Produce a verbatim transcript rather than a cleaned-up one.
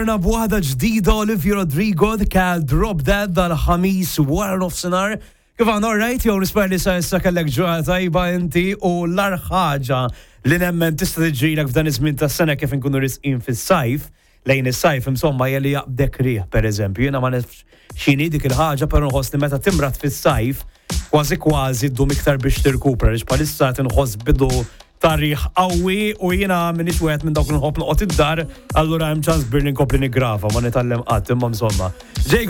Na b'waħda ġdida Olivia Rodrigo cal Drop Dead dal-ħamis wara nofsinhar. Kif għan alright, jew nispar li sa issa kellek ġurnata tajba inti u l-ar ħaġa li nemmen tista' tiġrilek f'dan iż-żmien tas-sena kif inkunu risqin fis-sajf, lejn is-sajf insomma jelli jaqbdek riħ pereżempju. Jiena ma nafx x'inhi dik il-ħaġa però nħoss li meta timrat fis-sajf kważi kważi ddum iktar biex tirkupra għaliex bħalissa tinħoss bidu tarriħ qawwi u jiena minix wieħed minn dawk nħobb noqgħod id-dar, allura hemm ċans birni nkompli niggrava ma nitgħallem qatt imma insomma.